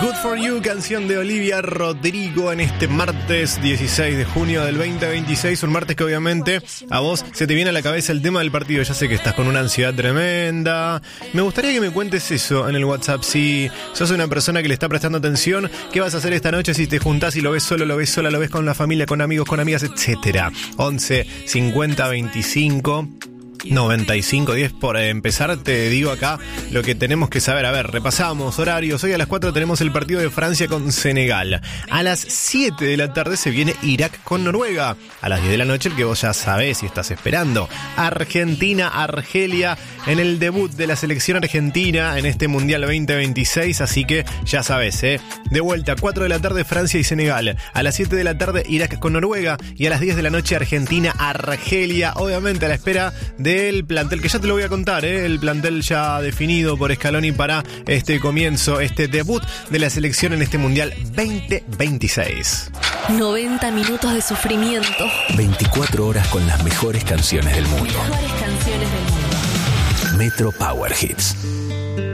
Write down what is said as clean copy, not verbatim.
Good for You, canción de Olivia Rodrigo en este martes 16 de junio del 2026. Un martes que obviamente a vos se te viene a la cabeza el tema del partido. Ya sé que estás con una ansiedad tremenda. Me gustaría que me cuentes eso en el WhatsApp. Si sos una persona que le está prestando atención, ¿qué vas a hacer esta noche si te juntás y lo ves solo, lo ves sola, lo ves con la familia, con amigos, con amigas, etcétera? 11 50 25 95 10. Por empezar te digo acá lo que tenemos que saber. A ver, repasamos horarios. Hoy a las 4 tenemos el partido de Francia con Senegal. A las 7 de la tarde se viene Irak con Noruega. A las 10 de la noche el que vos ya sabés y estás esperando, Argentina-Argelia, en el debut de la selección argentina en este Mundial 2026. Así que ya sabés, de vuelta, 4 de la tarde Francia y Senegal. A las 7 de la tarde Irak con Noruega. Y a las 10 de la noche Argentina-Argelia. Obviamente a la espera del plantel, que ya te lo voy a contar, el plantel ya definido por Scaloni para este comienzo, este debut de la selección en este Mundial 2026. 90 minutos de sufrimiento. 24 horas con las mejores canciones del mundo. Mejores canciones del mundo. Metro Power Hits.